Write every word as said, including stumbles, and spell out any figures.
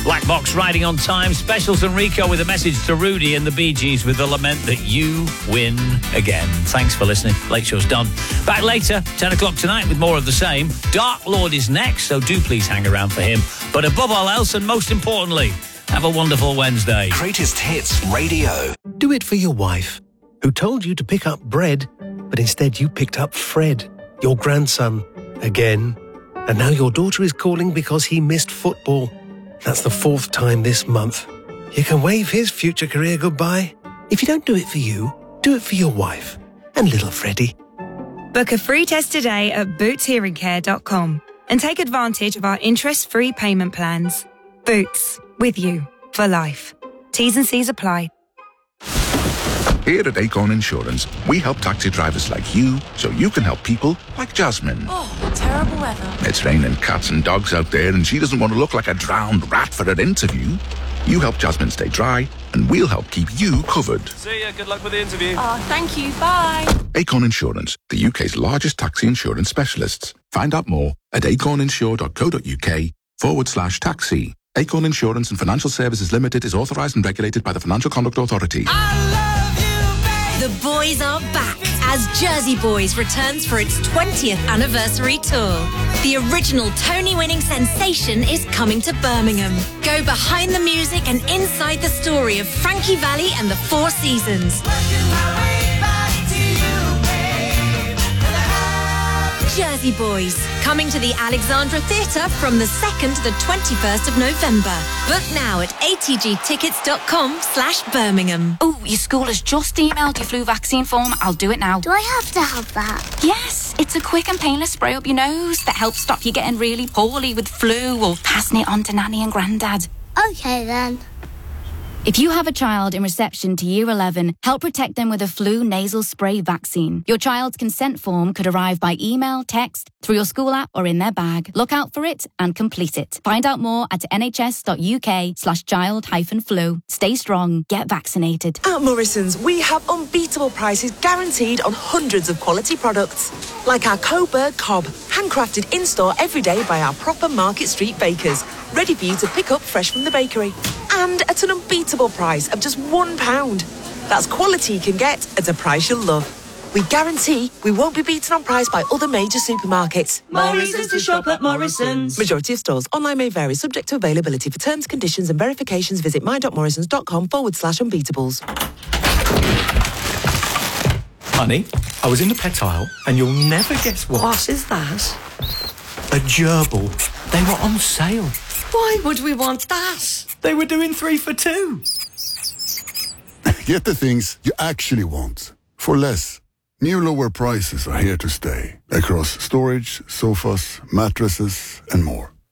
Black Box Riding on Time, Specials and Rico with a message to Rudy and the Bee Gees with the lament that you win again. Thanks for listening. Late Show's done. Back later, ten o'clock tonight with more of the same. Dark Lord is next, so do please hang around for him. But above all else, and most importantly, have a wonderful Wednesday. Greatest Hits Radio. Do it for your wife, who told you to pick up bread, but instead you picked up Fred, your grandson, again. And now your daughter is calling because he missed football. That's the fourth time this month. You can wave his future career goodbye. If you don't do it for you, do it for your wife and little Freddie. Book a free test today at boots hearing care dot com and take advantage of our interest-free payment plans. Boots, with you for life. T's and C's apply. Here at Acorn Insurance, we help taxi drivers like you so you can help people like Jasmine. Oh, terrible weather. It's raining cats and dogs out there and she doesn't want to look like a drowned rat for her interview. You help Jasmine stay dry and we'll help keep you covered. See ya, good luck with the interview. Oh, thank you, bye. Acorn Insurance, the U K's largest taxi insurance specialists. Find out more at acorninsure.co.uk forward slash taxi. Acorn Insurance and Financial Services Limited is authorised and regulated by the Financial Conduct Authority. The boys are back as Jersey Boys returns for its twentieth anniversary tour. The original Tony-winning sensation is coming to Birmingham. Go behind the music and inside the story of Frankie Valli and the Four Seasons. Jersey Boys, coming to the Alexandra Theatre from the second to the twenty-first of November. Book now at atgtickets.com slash Birmingham. Oh, your school has just emailed your flu vaccine form. I'll do it now. Do I have to have that? Yes, it's a quick and painless spray up your nose that helps stop you getting really poorly with flu or passing it on to Nanny and Grandad. Okay then. If you have a child in reception to Year eleven, help protect them with a flu nasal spray vaccine. Your child's consent form could arrive by email, text, through your school app or in their bag. Look out for it and complete it. Find out more at nhs.uk slash child hyphen flu. Stay strong. Get vaccinated. At Morrison's, we have unbeatable prices guaranteed on hundreds of quality products. Like our Coburg Cob, handcrafted in-store every day by our proper Market Street bakers. Ready for you to pick up fresh from the bakery. And at an unbeatable price of just one pound. That's quality you can get at a price you'll love. We guarantee we won't be beaten on price by other major supermarkets. More reasons to shop at Morrison's. Majority of stores. Online may vary, subject to availability. For terms, conditions and verifications, visit my.morrisons.com forward slash unbeatables. Honey, I was in the pet aisle and you'll never guess what. What is that? A gerbil. They were on sale. Why would we want that? They were doing three for two. Get the things you actually want for less. New lower prices are here to stay across storage, sofas, mattresses, and more.